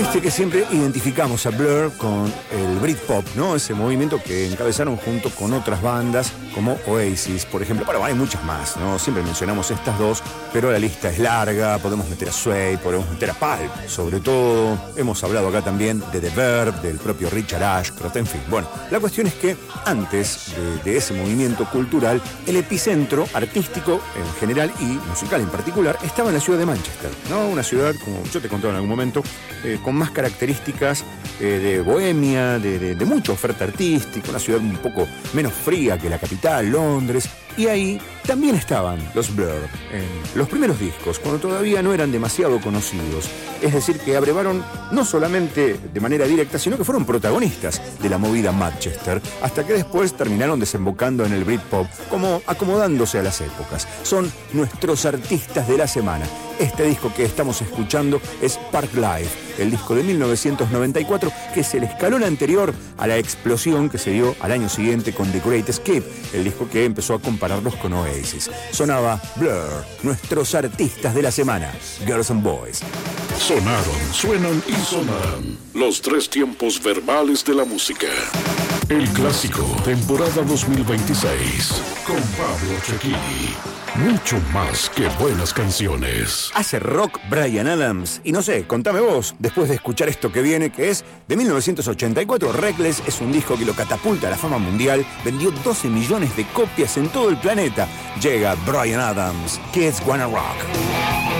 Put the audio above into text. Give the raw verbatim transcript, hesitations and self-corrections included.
Viste que siempre identificamos a Blur con el Britpop, ¿no? Ese movimiento que encabezaron junto con otras bandas como Oasis, por ejemplo. Bueno, hay muchas más, ¿no? Siempre mencionamos estas dos, pero la lista es larga. Podemos meter a Suede, podemos meter a Pulp, sobre todo. Hemos hablado acá también de The Verb, del propio Richard Ashcroft, en fin. Bueno, la cuestión es que antes de, de ese movimiento cultural, el epicentro artístico en general y musical en particular estaba en la ciudad de Manchester, ¿no? Una ciudad, como yo te contaba en algún momento, eh, con más características eh, de bohemia, de, de, de mucha oferta artística, una ciudad un poco menos fría que la capital, Londres, y ahí también estaban los Blur en los primeros discos, cuando todavía no eran demasiado conocidos. Es decir, que abrevaron no solamente de manera directa, sino que fueron protagonistas de la movida Manchester, hasta que después terminaron desembocando en el Britpop, como acomodándose a las épocas. Son nuestros artistas de la semana. Este disco que estamos escuchando es Park Life, el disco de mil novecientos noventa y cuatro, que es el escalón anterior a la explosión que se dio al año siguiente con The Great Escape, el disco que empezó a compararlos con Oasis. Sonaba Blur, nuestros artistas de la semana, Girls and Boys. Sonaron, suenan y sonarán los tres tiempos verbales de la música. El clásico, temporada dos mil veintiséis, con Pablo Cecchini. Mucho más que buenas canciones. Hace rock Bryan Adams. Y no sé, contame vos, después de escuchar esto que viene, que es de mil novecientos ochenta y cuatro, Reckless es un disco que lo catapulta a la fama mundial. Vendió doce millones de copias en todo el planeta. Llega Bryan Adams, Kids Wanna Rock.